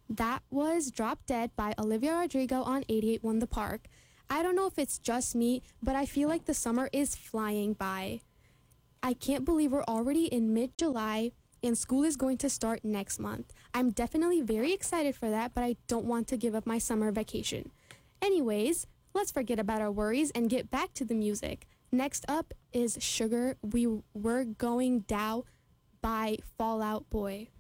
That was Drop Dead by Olivia Rodrigo on 88.1 The Park. I don't know if it's just me, but I feel like the summer is flying by. I can't believe we're already in mid-July and school is going to start next month. I'm definitely very excited for that, but I don't want to give up my summer vacation. Anyways, let's forget about our worries and get back to the music. Next up is Sugar We Were Going Down by Fall Out Boy.